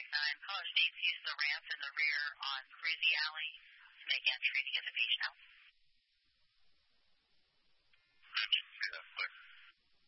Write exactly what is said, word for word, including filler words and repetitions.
nine, College State's used the ramp in the rear on Cruzy Alley to make entry to get the patient out.